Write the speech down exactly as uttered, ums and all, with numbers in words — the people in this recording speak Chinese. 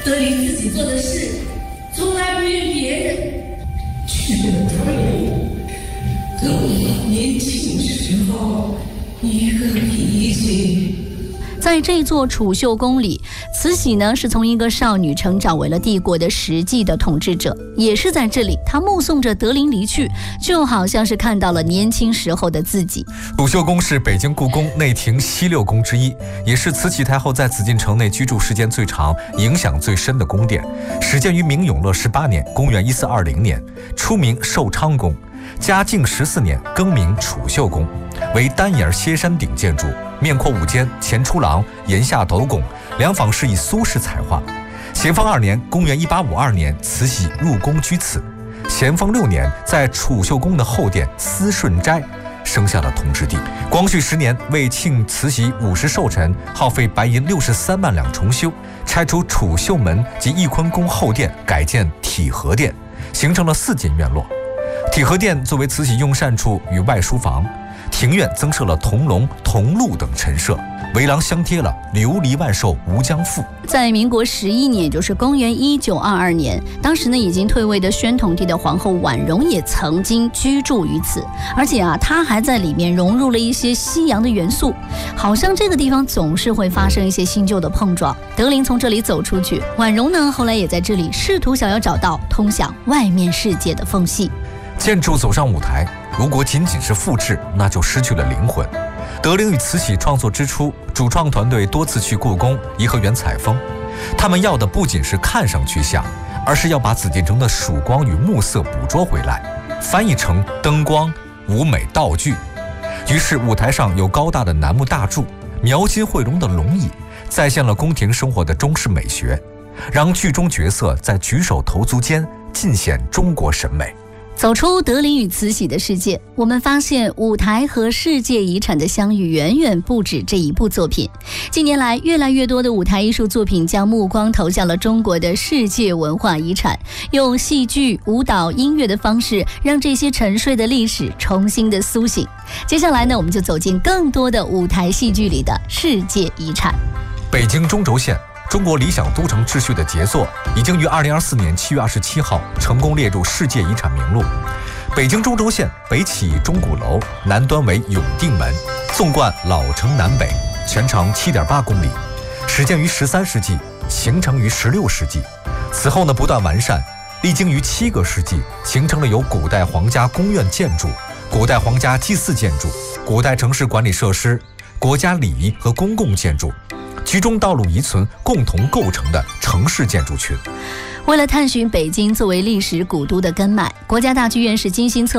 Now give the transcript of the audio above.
德林自己做的事，从来不怨别人。去了德林，跟我年轻时候一个脾气。 在这座储秀宫里，慈禧呢是从一个少女成长为了帝国的实际的统治者。也是在这里，她目送着德龄离去，就好像是看到了年轻时候的自己。 储秀宫是北京故宫内廷西六宫之一，也是慈禧太后在紫禁城内居住时间最长、影响最深的宫殿。始建于明永乐十八年（公元一四二零年），初名寿昌宫，嘉靖十四年更名储秀宫，为单檐歇山顶建筑，面阔五间，前出廊，檐下斗拱，两坊是以苏式彩画。咸丰二年（公元一八五二年），慈禧入宫居此。咸丰六年，在储秀宫的后殿思顺斋生下了同治帝。光绪十年，为庆慈禧五十寿辰，耗费白银六十三万两重修，拆除储秀门及翊坤宫后殿，改建体和殿，形成了四间院落。体和殿作为慈禧用膳处与外书房，庭院增设了铜龙、铜鹿等陈设，围廊镶贴了琉璃万寿吴江赋。 在民国十一年，也就是公元一九二二年，当时呢已经退位的宣统帝的皇后婉容也曾经居住于此，而且啊，她还在里面融入了一些西洋的元素，好像这个地方总是会发生一些新旧的碰撞。德龄从这里走出去，婉容呢后来也在这里试图想要找到通向外面世界的缝隙。 建筑走上舞台，如果仅仅是复制，那就失去了灵魂。德龄与慈禧创作之初，主创团队多次去故宫、颐和园采风，他们要的不仅是看上去像，而是要把紫禁城的曙光与暮色捕捉回来，翻译成灯光、舞美、道具。于是舞台上有高大的楠木大柱，描金绘龙的龙椅，再现了宫廷生活的中式美学，让剧中角色在举手投足间尽显中国审美。 走出德龄与慈禧的世界，我们发现舞台和世界遗产的相遇远远不止这一部作品。近年来，越来越多的舞台艺术作品将目光投向了中国的世界文化遗产，用戏剧、舞蹈、音乐的方式，让这些沉睡的历史重新的苏醒。接下来呢，我们就走进更多的舞台戏剧里的世界遗产。 北京中轴线，中国理想都城秩序的杰作，已经于二零二四年七月二十七号成功列入世界遗产名录。北京中轴线北起钟鼓楼，南端为永定门，纵贯老城南北，全长七点八公里，始建于十三世纪，形成于十六世纪。此后呢，不断完善，历经于七个世纪，形成了有古代皇家宫苑建筑、古代皇家祭祀建筑、古代城市管理设施、国家礼仪和公共建筑、居中道路遗存共同构成的城市建筑群。 为了探寻北京作为历史古都的根脉，国家大剧院是精心策